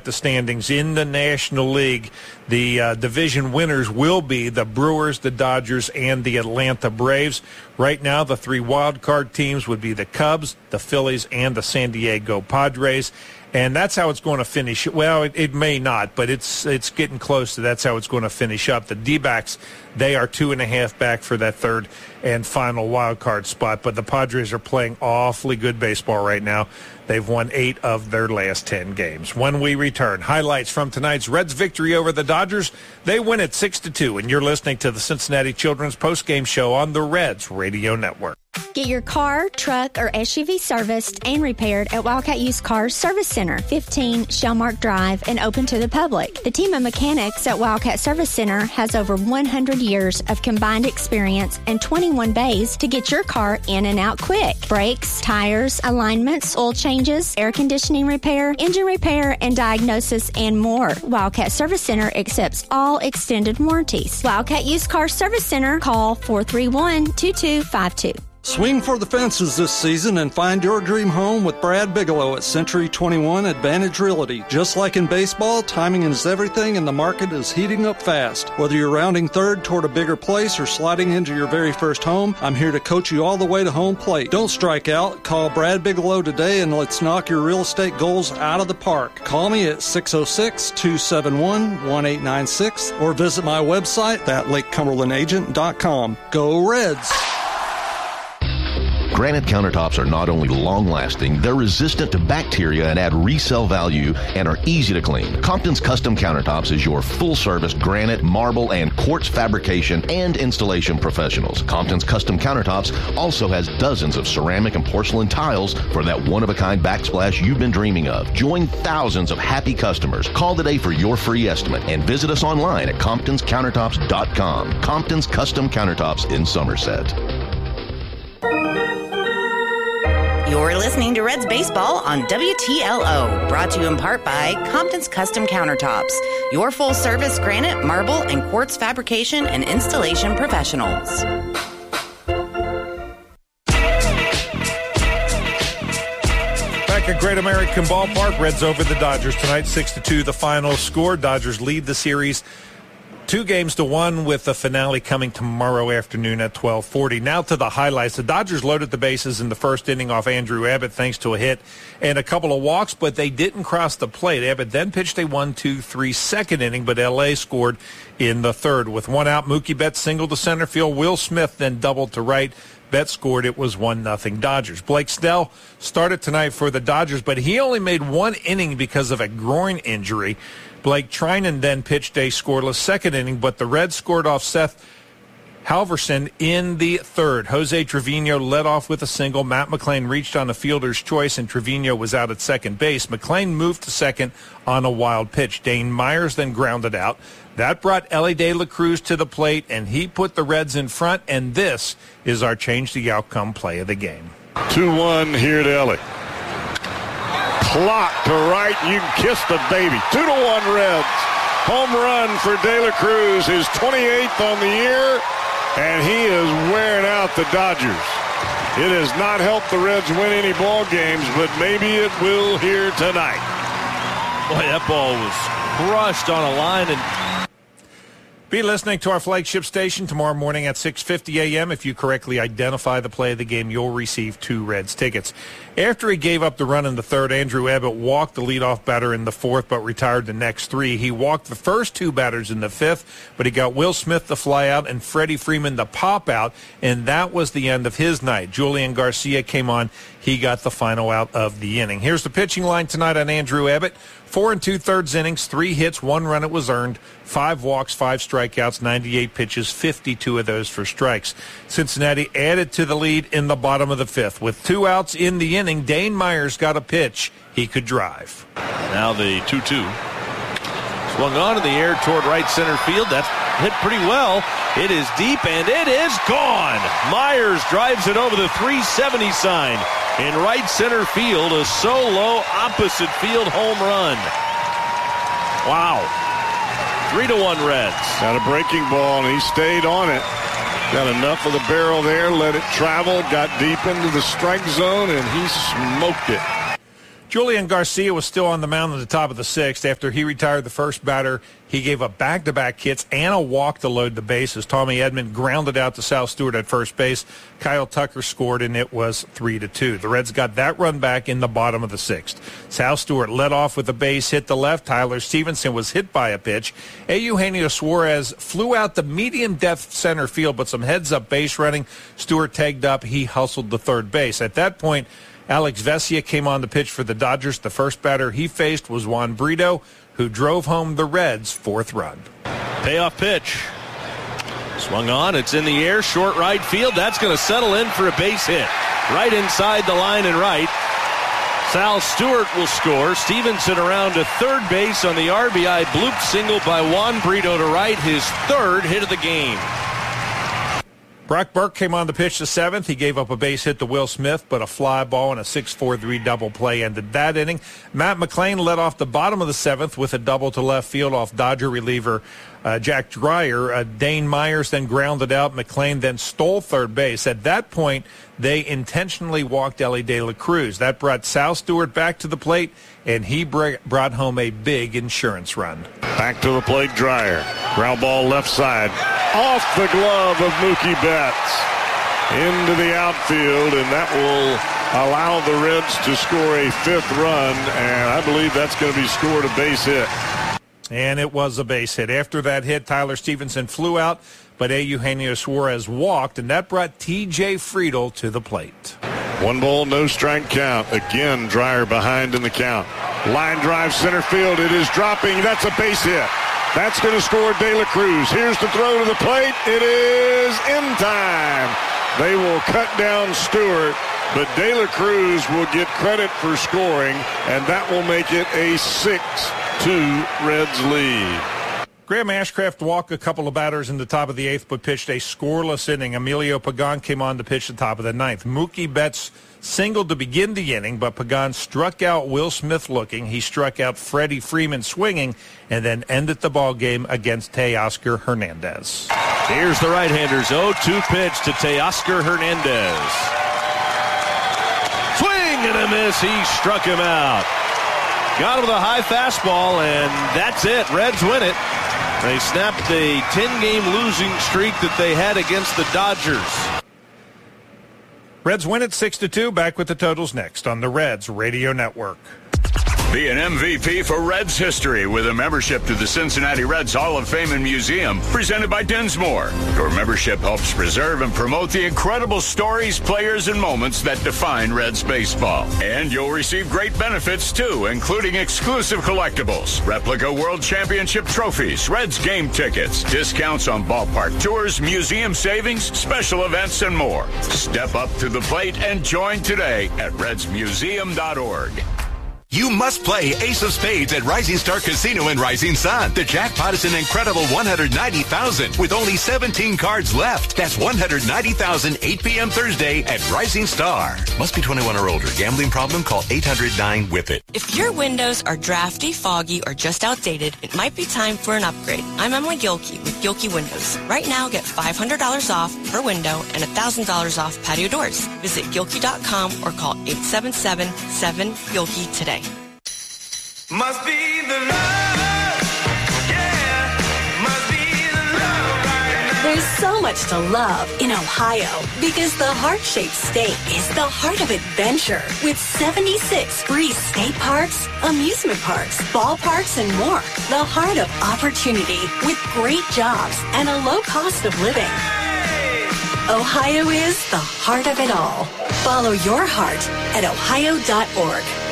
the standings in the National League. The division winners will be the Brewers, the Dodgers, and the Atlanta Braves. Right now, the 3 wild card teams would be the Cubs, the Phillies, and the San Diego Padres. And that's how it's going to finish. Well, it may not, but it's getting close to that's how it's going to finish up. The D-backs, they are 2.5 back for that third and final wild card spot. But the Padres are playing awfully good baseball right now. They've won 8 of their last 10 games. When we return, highlights from tonight's Reds victory over the Dodgers. They win it 6-2, and you're listening to the Cincinnati Children's postgame show on the Reds Radio Network. Get your car, truck, or SUV serviced and repaired at Wildcat Used Cars Service Center, 15 Shellmark Drive, and open to the public. The team of mechanics at Wildcat Service Center has over 100 years of combined experience and 21 bays to get your car in and out quick. Brakes, tires, alignments, oil changes, air conditioning repair, engine repair, and diagnosis, and more. Wildcat Service Center accepts all extended warranties. Wildcat Used Cars Service Center, call 431-2252. Swing for the fences this season and find your dream home with Brad Bigelow at Century 21 Advantage Realty. Just like in baseball, timing is everything and the market is heating up fast. Whether you're rounding third toward a bigger place or sliding into your very first home, I'm here to coach you all the way to home plate. Don't strike out. Call Brad Bigelow today and let's knock your real estate goals out of the park. Call me at 606-271-1896 or visit my website at LakeCumberlandAgent.com. Go Reds! Granite countertops are not only long-lasting, they're resistant to bacteria and add resale value and are easy to clean. Compton's Custom Countertops is your full-service granite, marble, and quartz fabrication and installation professionals. Compton's Custom Countertops also has dozens of ceramic and porcelain tiles for that one-of-a-kind backsplash you've been dreaming of. Join thousands of happy customers. Call today for your free estimate and visit us online at ComptonsCountertops.com. Compton's Custom Countertops in Somerset. You're listening to Reds Baseball on WTLO, brought to you in part by Compton's Custom Countertops, your full-service granite, marble, and quartz fabrication and installation professionals. Back at Great American Ballpark, Reds over the Dodgers tonight, 6-2 the final score. Dodgers lead the series 2-1 with the finale coming tomorrow afternoon at 12:40. Now to the highlights. The Dodgers loaded the bases in the first inning off Andrew Abbott thanks to a hit and a couple of walks, but they didn't cross the plate. Abbott then pitched a 1-2-3 second inning, but L.A. scored in the third. With one out, Mookie Betts singled to center field. Will Smith then doubled to right. Betts scored. It was 1-0 Dodgers. Blake Snell started tonight for the Dodgers, but he only made one inning because of a groin injury. Blake Trinan then pitched a scoreless second inning, but the Reds scored off Seth Halverson in the third. Jose Trevino led off with a single. Matt McLain reached on a fielder's choice, and Trevino was out at second base. McLain moved to second on a wild pitch. Dane Myers then grounded out. That brought Elly De La Cruz to the plate, and he put the Reds in front, and this is our change the outcome play of the game. 2-1 here to Elly. Clock to right. You can kiss the baby. 2-1 Reds. Home run for De La Cruz, his 28th on the year, and he is wearing out the Dodgers. It has not helped the Reds win any ball games, but maybe it will here tonight. Boy, that ball was crushed on a line, and be listening to our flagship station tomorrow morning at 6:50 a.m. If you correctly identify the play of the game, you'll receive 2 Reds tickets. After he gave up the run in the third, Andrew Abbott walked the leadoff batter in the fourth, but retired the next 3. He walked the first 2 batters in the fifth, but he got Will Smith the fly out and Freddie Freeman the pop out, and that was the end of his night. Julian Garcia came on. He got the final out of the inning. Here's the pitching line tonight on Andrew Abbott. 4 2/3 innings, 3 hits, 1 run it was earned, 5 walks, 5 strikeouts, 98 pitches, 52 of those for strikes. Cincinnati added to the lead in the bottom of the fifth. With 2 outs in the inning, Dane Myers got a pitch he could drive. Now the 2-2. Swung on in the air toward right center field. That's hit pretty well. It is deep, and it is gone. Myers drives it over the 370 sign. In right center field, a solo opposite field home run. Wow. 3-1 Reds. Got a breaking ball, and he stayed on it. Got enough of the barrel there, let it travel, got deep into the strike zone, and he smoked it. Julian Garcia was still on the mound at the top of the sixth. After he retired the first batter, he gave up back-to-back hits and a walk to load the bases. Tommy Edman grounded out to Sal Stewart at first base. Kyle Tucker scored, and it was 3-2. The Reds got that run back in the bottom of the sixth. Sal Stewart led off with a base hit to left. Tyler Stevenson was hit by a pitch. Eugenio Suarez flew out the medium-depth center field, but some heads-up base running. Stewart tagged up. He hustled to third base. At that point, Alex Vesia came on the pitch for the Dodgers. The first batter he faced was Juan Brito, who drove home the Reds' fourth run. Payoff pitch. Swung on. It's in the air. Short right field. That's going to settle in for a base hit. Right inside the line and right. Sal Stewart will score. Stevenson around to third base on the RBI bloop single by Juan Brito to right. His third hit of the game. Brock Burke came on the pitch the seventh. He gave up a base hit to Will Smith, but a fly ball and a 6-4-3 double play ended that inning. Matt McLain led off the bottom of the seventh with a double to left field off Dodger reliever Jack Dreyer. Dane Myers then grounded out. McLain then stole third base. At that point, they intentionally walked Elly De La Cruz. That brought Sal Stewart back to the plate, and he brought home a big insurance run. Back to the plate, Dreyer. Ground ball left side. Off the glove of Mookie Betts. Into the outfield, and that will allow the Reds to score a fifth run, and I believe that's going to be scored a base hit. And it was a base hit. After that hit, Tyler Stevenson flew out, but Eugenio Suarez walked, and that brought T.J. Friedl to the plate. 1 ball, no strike count. Again, Dreyer behind in the count. Line drive center field. It is dropping. That's a base hit. That's going to score De La Cruz. Here's the throw to the plate. It is in time. They will cut down Stewart, but De La Cruz will get credit for scoring, and that will make it a 6-2 Reds lead. Graham Ashcraft walked a couple of batters in the top of the eighth, but pitched a scoreless inning. Emilio Pagan came on to pitch the top of the ninth. Mookie Betts singled to begin the inning, but Pagan struck out Will Smith looking. He struck out Freddie Freeman swinging, and then ended the ball game against Teoscar Hernandez. Here's the right-hander's 0-2 pitch to Teoscar Hernandez. Swing and a miss. He struck him out. Got him with a high fastball, and that's it. Reds win it. They snapped the 10-game losing streak that they had against the Dodgers. Reds win it 6-2. Back with the totals next on the Reds Radio Network. Be an MVP for Reds history with a membership to the Cincinnati Reds Hall of Fame and Museum, presented by Dinsmore. Your membership helps preserve and promote the incredible stories, players, and moments that define Reds baseball. And you'll receive great benefits, too, including exclusive collectibles, replica World Championship trophies, Reds game tickets, discounts on ballpark tours, museum savings, special events, and more. Step up to the plate and join today at redsmuseum.org. You must play Ace of Spades at Rising Star Casino in Rising Sun. The jackpot is an incredible $190,000 with only 17 cards left. That's $190,000, 8 p.m. Thursday at Rising Star. Must be 21 or older. Gambling problem? Call 800-9-WHIP-IT. If your windows are drafty, foggy, or just outdated, it might be time for an upgrade. I'm Emily Gilkey with Gilkey Windows. Right now, get $500 off per window and $1,000 off patio doors. Visit Gilkey.com or call 877-7-GILKEY today. Must be the love, yeah, must be the love right now. There's so much to love in Ohio because the heart-shaped state is the heart of adventure with 76 free state parks, amusement parks, ballparks, and more. The heart of opportunity with great jobs and a low cost of living. Ohio is the heart of it all. Follow your heart at ohio.org.